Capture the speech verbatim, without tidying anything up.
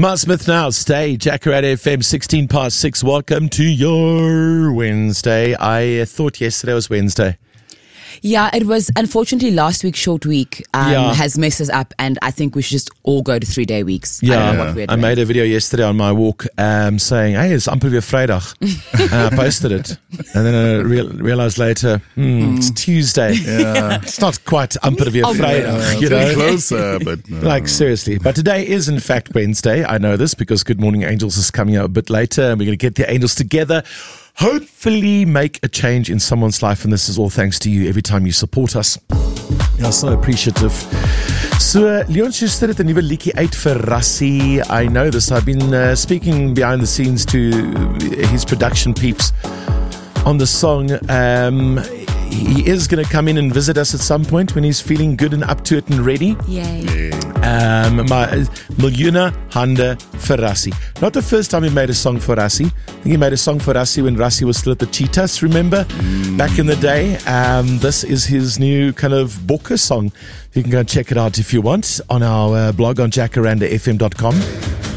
Mark Smith now, stay. Jacaranda F M, sixteen past six. Welcome to your Wednesday. I thought yesterday was Wednesday. Yeah, it was unfortunately last week's short week um, Yeah. has messed us up, and I think we should just all go to three day weeks. Yeah, I don't know what we're I doing. made a video yesterday on my walk um, saying, hey, it's amper weer Vrydag. And I posted it. And then I real, realized later, hmm, it's Tuesday. Yeah. It's not quite amper weer Oh, Vrydag, you Getting know. closer, but no. Like, seriously. But today is, in fact, Wednesday. I know this because Good Morning Angels is coming up a bit later, and we're going to get the angels together. Hopefully make a change in someone's life, and this is all thanks to you every time you support us. You're so appreciative. So, Leon Schuster het 'n nuwe liedjie uit vir Rassie. I know this. I've been uh, speaking behind the scenes to his production peeps on the song. Um, he is going to come in and visit us at some point when he's feeling good and up to it and ready. Yay. Um, maar miljoene hande vir Rassie. Not the first time he made a song for Rassie. I think he made a song for Rassie when Rassie was still at the Cheetahs, remember? Mm. Back in the day. Um, this is his new kind of Bokke song. You can go and check it out if you want on our uh, blog on jacaranda f m dot com.